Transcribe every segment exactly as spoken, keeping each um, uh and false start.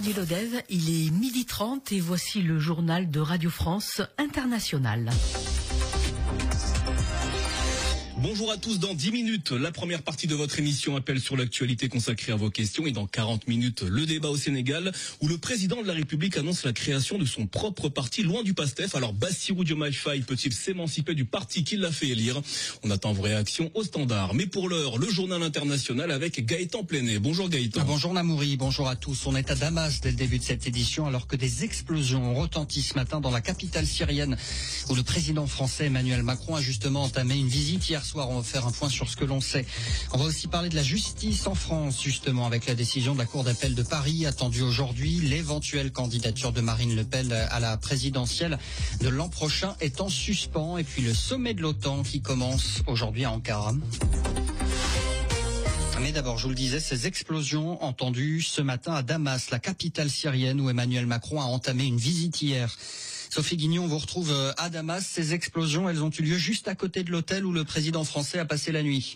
Radio Lodève, il est midi trente et voici le journal de Radio France Internationale. Bonjour à tous, dans dix minutes, la première partie de votre émission appelle sur l'actualité consacrée à vos questions et dans quarante minutes, le débat au Sénégal où le président de la République annonce la création de son propre parti loin du PASTEF. Alors Bassirou Diomaye Faye peut-il s'émanciper du parti qui l'a fait élire? On attend vos réactions au standard. Mais pour l'heure, le journal international avec Gaëtan Plenet. Bonjour Gaëtan. Ah, bonjour Namouri, bonjour à tous. On est à Damas dès le début de cette édition alors que des explosions ont retenti ce matin dans la capitale syrienne où le président français Emmanuel Macron a justement entamé une visite hier soir. On va faire un point sur ce que l'on sait. On va aussi parler de la justice en France, justement, avec la décision de la Cour d'appel de Paris attendue aujourd'hui. L'éventuelle candidature de Marine Le Pen à la présidentielle de l'an prochain est en suspens. Et puis le sommet de l'OTAN qui commence aujourd'hui à Ankara. Mais d'abord, je vous le disais, ces explosions entendues ce matin à Damas, la capitale syrienne où Emmanuel Macron a entamé une visite hier. Sophie Guignon, on vous retrouve à Damas. Ces explosions, elles ont eu lieu juste à côté de l'hôtel où le président français a passé la nuit.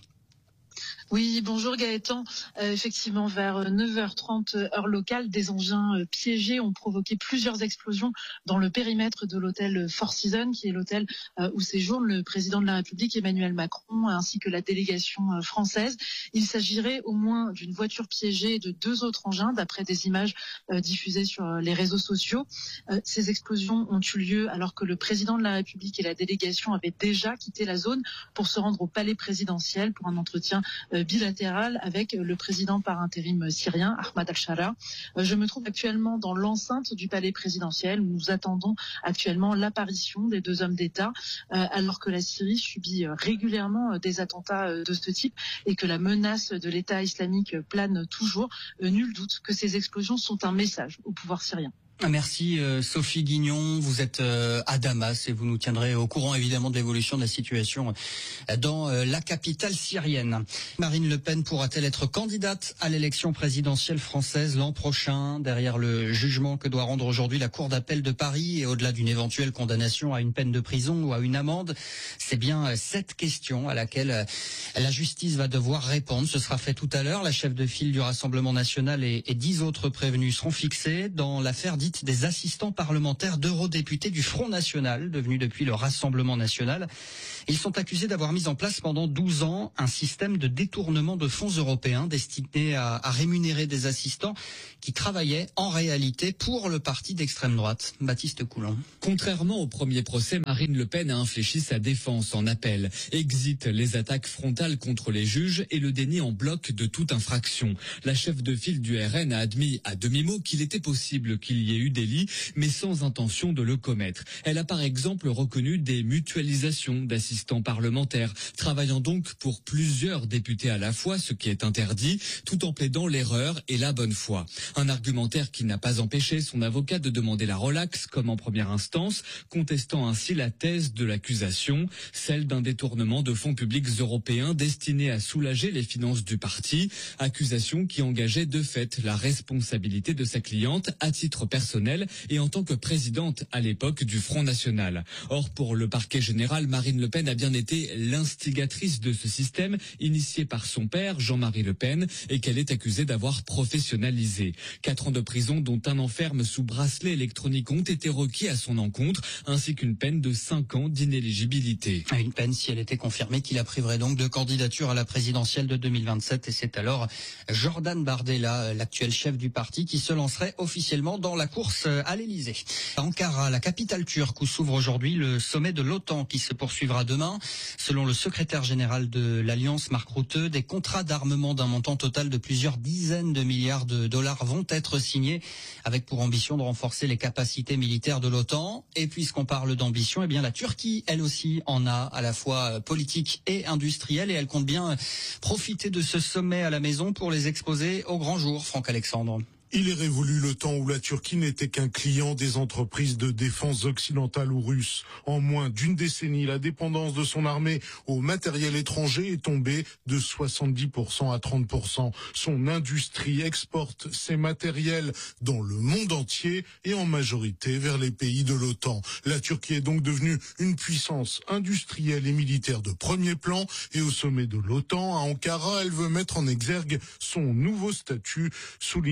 Oui, bonjour Gaëtan. Euh, effectivement, vers neuf heures trente heure locale, des engins euh, piégés ont provoqué plusieurs explosions dans le périmètre de l'hôtel Four Seasons, qui est l'hôtel euh, où séjourne le président de la République Emmanuel Macron, ainsi que la délégation euh, française. Il s'agirait au moins d'une voiture piégée et de deux autres engins, d'après des images euh, diffusées sur euh, les réseaux sociaux. Euh, ces explosions ont eu lieu alors que le président de la République et la délégation avaient déjà quitté la zone pour se rendre au palais présidentiel pour un entretien euh, bilatéral avec le président par intérim syrien, Ahmad al-Shara. Je me trouve actuellement dans l'enceinte du palais présidentiel où nous attendons actuellement l'apparition des deux hommes d'État, alors que la Syrie subit régulièrement des attentats de ce type et que la menace de l'État islamique plane toujours. Nul doute que ces explosions sont un message au pouvoir syrien. Merci euh, Sophie Guignon, vous êtes euh, à Damas et vous nous tiendrez au courant évidemment de l'évolution de la situation euh, dans euh, la capitale syrienne. Marine Le Pen pourra-t-elle être candidate à l'élection présidentielle française l'an prochain derrière le jugement que doit rendre aujourd'hui la Cour d'appel de Paris et au-delà d'une éventuelle condamnation à une peine de prison ou à une amende? C'est bien euh, cette question à laquelle euh, la justice va devoir répondre. Ce sera fait tout à l'heure. La chef de file du Rassemblement national et, et dix autres prévenus seront fixés dans l'affaire dite des assistants parlementaires d'eurodéputés du Front National, devenu depuis le Rassemblement National. Ils sont accusés d'avoir mis en place pendant douze ans un système de détournement de fonds européens destiné à, à rémunérer des assistants qui travaillaient en réalité pour le parti d'extrême droite. Baptiste Coulon. Contrairement au premier procès, Marine Le Pen a infléchi sa défense en appel. Exit les attaques frontales contre les juges et le déni en bloc de toute infraction. La chef de file du R N a admis à demi-mot qu'il était possible qu'il y ait eu délit, mais sans intention de le commettre. Elle a par exemple reconnu des mutualisations d'assistants parlementaires, travaillant donc pour plusieurs députés à la fois, ce qui est interdit, tout en plaidant l'erreur et la bonne foi. Un argumentaire qui n'a pas empêché son avocat de demander la relaxe, comme en première instance, contestant ainsi la thèse de l'accusation, celle d'un détournement de fonds publics européens destinés à soulager les finances du parti, accusation qui engageait de fait la responsabilité de sa cliente à titre personnel et en tant que présidente à l'époque du Front National. Or, pour le parquet général, Marine Le Pen a bien été l'instigatrice de ce système initié par son père, Jean-Marie Le Pen, et qu'elle est accusée d'avoir professionnalisé. Quatre ans de prison, dont un an ferme sous bracelet électronique, ont été requis à son encontre, ainsi qu'une peine de cinq ans d'inéligibilité. Une peine si elle était confirmée qui la priverait donc de candidature à la présidentielle de deux mille vingt-sept. Et c'est alors Jordan Bardella, l'actuel chef du parti, qui se lancerait officiellement dans la course à l'Elysée. À Ankara, la capitale turque, où s'ouvre aujourd'hui le sommet de l'OTAN qui se poursuivra demain. Selon le secrétaire général de l'Alliance, Mark Rutte, des contrats d'armement d'un montant total de plusieurs dizaines de milliards de dollars vont être signés avec pour ambition de renforcer les capacités militaires de l'OTAN. Et puisqu'on parle d'ambition, eh bien la Turquie, elle aussi, en a à la fois politique et industrielle et elle compte bien profiter de ce sommet à la maison pour les exposer au grand jour. Franck Alexandre. Il est révolu le temps où la Turquie n'était qu'un client des entreprises de défense occidentales ou russes. En moins d'une décennie, la dépendance de son armée au matériel étranger est tombée de soixante-dix pour cent à trente pour cent. Son industrie exporte ses matériels dans le monde entier et en majorité vers les pays de l'OTAN. La Turquie est donc devenue une puissance industrielle et militaire de premier plan et au sommet de l'OTAN, à Ankara, elle veut mettre en exergue son nouveau statut, souligne Cyril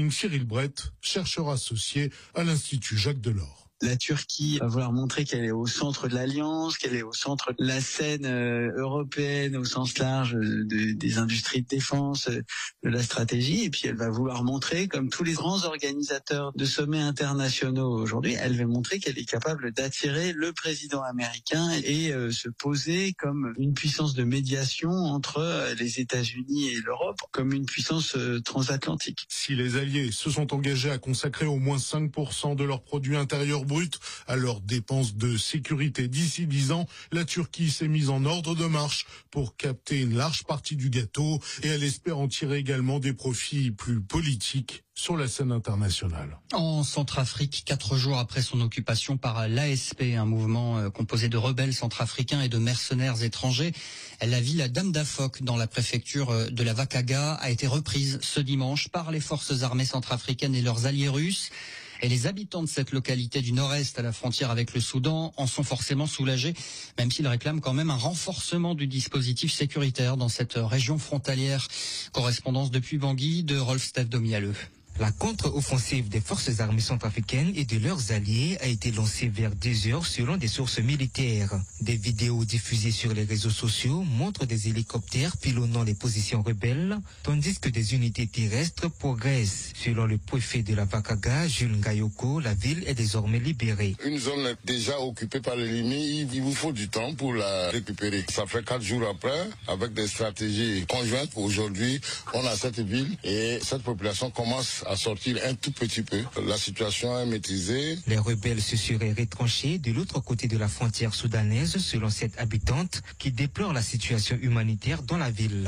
Wilbrett, chercheur associé à l'Institut Jacques Delors. La Turquie va vouloir montrer qu'elle est au centre de l'alliance, qu'elle est au centre de la scène euh, européenne au sens large de, des industries de défense, euh, de la stratégie, et puis elle va vouloir montrer, comme tous les grands organisateurs de sommets internationaux aujourd'hui, elle va montrer qu'elle est capable d'attirer le président américain et euh, se poser comme une puissance de médiation entre euh, les États-Unis et l'Europe, comme une puissance euh, transatlantique. Si les alliés se sont engagés à consacrer au moins cinq pour cent de leur produit intérieur brut à leurs dépenses de sécurité d'ici dix ans, la Turquie s'est mise en ordre de marche pour capter une large partie du gâteau et elle espère en tirer également des profits plus politiques sur la scène internationale. En Centrafrique, quatre jours après son occupation par l'A S P, un mouvement composé de rebelles centrafricains et de mercenaires étrangers, la ville d'Amdafok, dans la préfecture de la Vakaga, a été reprise ce dimanche par les forces armées centrafricaines et leurs alliés russes. Et les habitants de cette localité du nord-est à la frontière avec le Soudan en sont forcément soulagés, même s'ils réclament quand même un renforcement du dispositif sécuritaire dans cette région frontalière. Correspondance depuis Bangui de Rolf-Steph Domialeux. La contre-offensive des forces armées centrafricaines et de leurs alliés a été lancée vers deux heures selon des sources militaires. Des vidéos diffusées sur les réseaux sociaux montrent des hélicoptères pilonnant les positions rebelles, tandis que des unités terrestres progressent. Selon le préfet de la Vakaga, Jules Ngayoko, la ville est désormais libérée. Une zone déjà occupée par l'ennemi, il vous faut du temps pour la récupérer. Ça fait quatre jours après, avec des stratégies conjointes. Aujourd'hui, on a cette ville et cette population commence à sortir un tout petit peu. La situation est maîtrisée. Les rebelles se seraient retranchés de l'autre côté de la frontière soudanaise, selon cette habitante qui déplore la situation humanitaire dans la ville.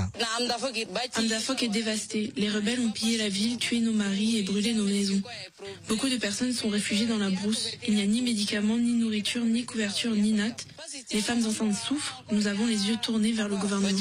Amdafok est dévastée. Les rebelles ont pillé la ville, tué nos maris et brûlé nos maisons. Beaucoup de personnes sont réfugiées dans la brousse. Il n'y a ni médicaments, ni nourriture, ni couverture, ni nattes. Les femmes enceintes souffrent. Nous avons les yeux tournés vers le gouvernement.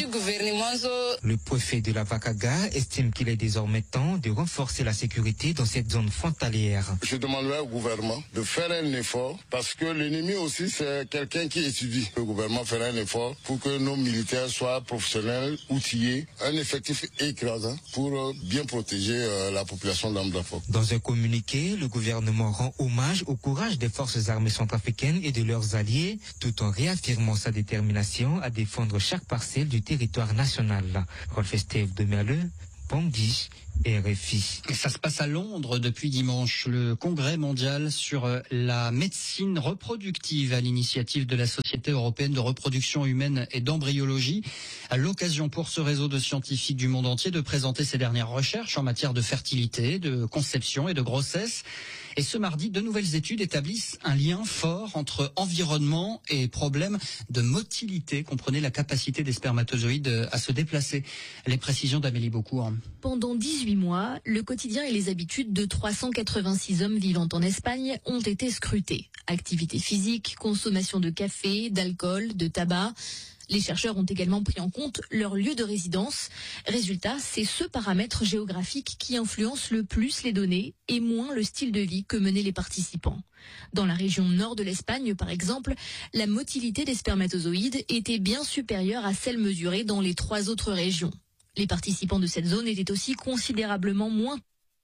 Le préfet de la Vakaga estime qu'il est désormais temps de renforcer la sécurité dans cette zone frontalière. Je demanderai au gouvernement de faire un effort parce que l'ennemi aussi c'est quelqu'un qui étudie. Le gouvernement fera un effort pour que nos militaires soient professionnels, outillés, un effectif écrasant pour bien protéger la population d'Amdafok. Dans un communiqué, le gouvernement rend hommage au courage des forces armées centrafricaines et de leurs alliés, tout en réaffirmant sa détermination à défendre chaque parcelle du territoire national. Rolf-Steph Domialeux, Bangui, R F I. Et ça se passe à Londres depuis dimanche, le congrès mondial sur la médecine reproductive à l'initiative de la Société européenne de reproduction humaine et d'embryologie. À l'occasion pour ce réseau de scientifiques du monde entier de présenter ses dernières recherches en matière de fertilité, de conception et de grossesse. Et ce mardi, de nouvelles études établissent un lien fort entre environnement et problèmes de motilité. Comprenez la capacité des spermatozoïdes à se déplacer. Les précisions d'Amélie Beaucourt. Pendant dix-huit mois, le quotidien et les habitudes de trois cent quatre-vingt-six hommes vivant en Espagne ont été scrutés. Activité physique, consommation de café, d'alcool, de tabac. Les chercheurs ont également pris en compte leur lieu de résidence. Résultat, c'est ce paramètre géographique qui influence le plus les données et moins le style de vie que menaient les participants. Dans la région nord de l'Espagne, par exemple, la motilité des spermatozoïdes était bien supérieure à celle mesurée dans les trois autres régions. Les participants de cette zone étaient aussi considérablement moins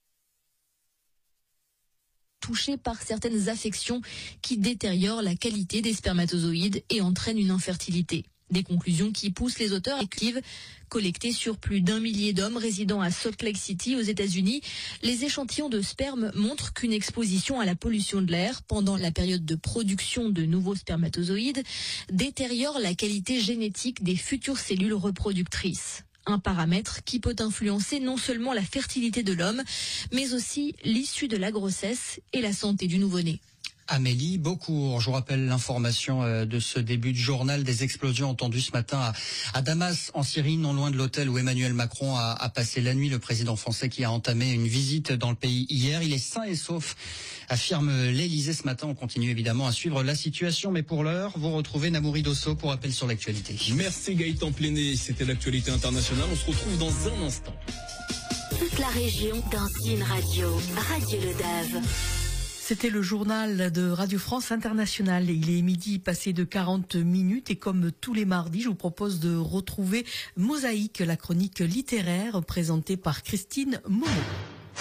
touchés par certaines affections qui détériorent la qualité des spermatozoïdes et entraînent une infertilité. Des conclusions qui poussent les auteurs à écrire. Collectés sur plus d'un millier d'hommes résidant à Salt Lake City aux États-Unis, les échantillons de sperme montrent qu'une exposition à la pollution de l'air pendant la période de production de nouveaux spermatozoïdes détériore la qualité génétique des futures cellules reproductrices. Un paramètre qui peut influencer non seulement la fertilité de l'homme, mais aussi l'issue de la grossesse et la santé du nouveau-né. Amélie Beaucourt, je vous rappelle l'information de ce début de journal des explosions entendues ce matin à, à Damas, en Syrie, non loin de l'hôtel où Emmanuel Macron a, a passé la nuit. Le président français qui a entamé une visite dans le pays hier. Il est sain et sauf, affirme l'Élysée ce matin. On continue évidemment à suivre la situation, mais pour l'heure, vous retrouvez Namouri Dosso pour rappel sur l'actualité. Merci Gaëtan Pléné, c'était l'actualité internationale. On se retrouve dans un instant. Toute la région dans une radio, Radio Le Dave. C'était le journal de Radio France Internationale. Il est midi passé de quarante minutes et comme tous les mardis, je vous propose de retrouver Mosaïque, la chronique littéraire présentée par Christine Monod.